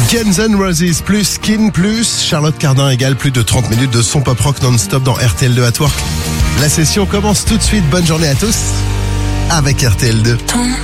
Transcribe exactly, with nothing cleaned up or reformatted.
Guns N' Roses plus Skin plus Charlotte Cardin égale plus de trente minutes de son pop rock non-stop dans R T L deux at Work. La session commence tout de suite. Bonne journée à tous avec R T L deux.